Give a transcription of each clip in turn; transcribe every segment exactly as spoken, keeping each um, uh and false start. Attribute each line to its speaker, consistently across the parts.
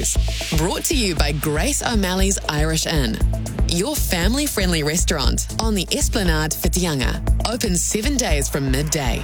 Speaker 1: Brought to you by Grace O'Malley's Irish Inn, your family-friendly restaurant on the Esplanade Whitianga. Open seven days from midday.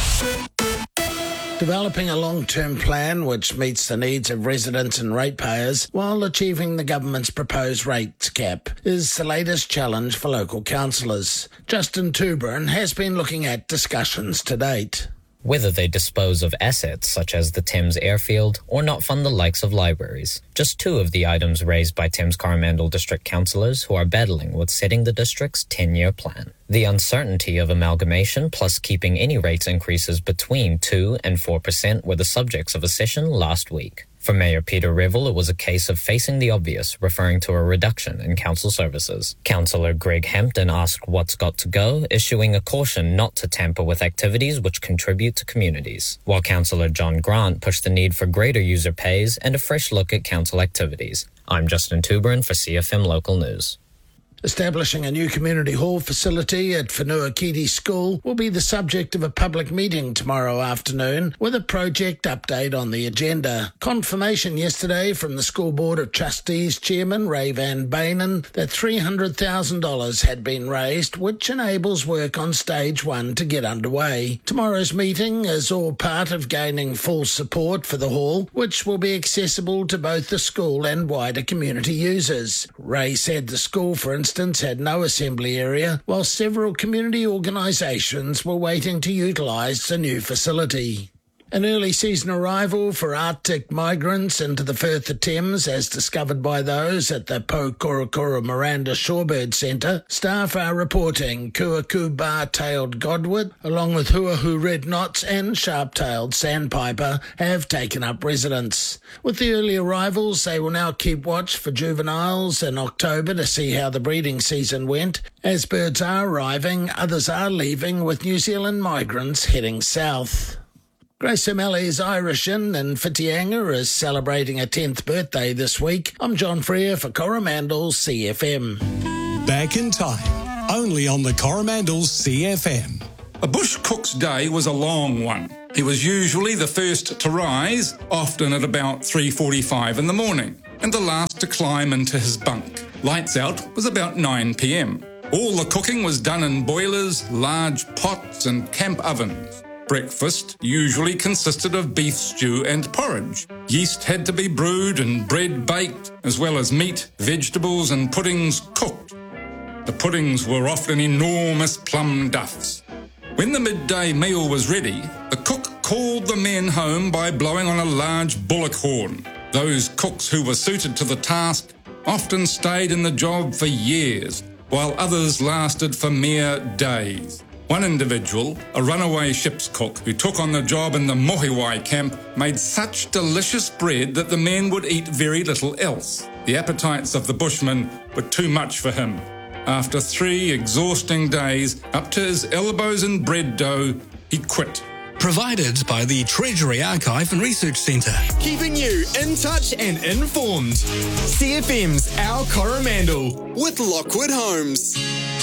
Speaker 2: Developing a long-term plan which meets the needs of residents and ratepayers while achieving the government's proposed rates cap is the latest challenge for local councillors. Justin Tuberin has been looking at discussions to date.
Speaker 3: Whether they dispose of assets such as the Thames airfield or not fund the likes of libraries. Just two of the items raised by Thames Coromandel district councillors who are battling with setting the district's ten-year plan. The uncertainty of amalgamation plus keeping any rates increases between two and four percent were the subjects of a session last week. For Mayor Peter Revel, it was a case of facing the obvious, referring to a reduction in council services. Councillor Greg Hampton asked what's got to go, issuing a caution not to tamper with activities which contribute to communities, while Councillor John Grant pushed the need for greater user pays and a fresh look at council activities. I'm Justin Tuberin for C F M Local News.
Speaker 2: Establishing a new community hall facility at Whenuakidi School will be the subject of a public meeting tomorrow afternoon with a project update on the agenda. Confirmation yesterday from the School Board of Trustees Chairman Ray Van Benen that three hundred thousand dollars had been raised, which enables work on stage one to get underway. Tomorrow's meeting is all part of gaining full support for the hall, which will be accessible to both the school and wider community users. Ray said the school, for instance, had no assembly area, while several community organisations were waiting to utilise the new facility. An early season arrival for Arctic migrants into the Firth of Thames, as discovered by those at the Po Korokoro Miranda Shorebird Centre. Staff are reporting Kuaku bar-tailed godwit, along with huahu red knots and sharp-tailed sandpiper, have taken up residence. With the early arrivals, they will now keep watch for juveniles in October to see how the breeding season went. As birds are arriving, others are leaving, with New Zealand migrants heading south. Grace O'Malley's Irish Inn in Whitianga is celebrating a tenth birthday this week. I'm John Freer for Coromandel C F M.
Speaker 4: Back in time, only on the Coromandel C F M.
Speaker 5: A bush cook's day was a long one. He was usually the first to rise, often at about three forty-five in the morning, and the last to climb into his bunk. Lights out was about nine p.m. All the cooking was done in boilers, large pots and camp ovens. Breakfast usually consisted of beef stew and porridge. Yeast had to be brewed and bread baked, as well as meat, vegetables and puddings cooked. The puddings were often enormous plum duffs. When the midday meal was ready, the cook called the men home by blowing on a large bullock horn. Those cooks who were suited to the task often stayed in the job for years, while others lasted for mere days. One individual, a runaway ship's cook who took on the job in the Mohiwai camp, made such delicious bread that the men would eat very little else. The appetites of the bushmen were too much for him. After three exhausting days, up to his elbows in bread dough, he quit.
Speaker 4: Provided by the Treasury Archive and Research Centre.
Speaker 6: Keeping you in touch and informed. C F M's Our Coromandel with Lockwood Homes.